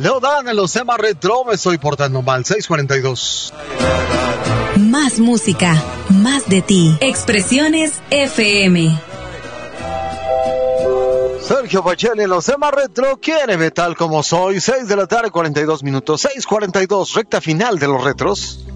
Leo Dan en los temas retro, me estoy portando mal. 6:42. Más música, más de ti. Expresiones FM. Sergio Bacheli en los temas retro, quiere tal como soy. 6 de la tarde, 42 minutos. 6:42, recta final de los retros.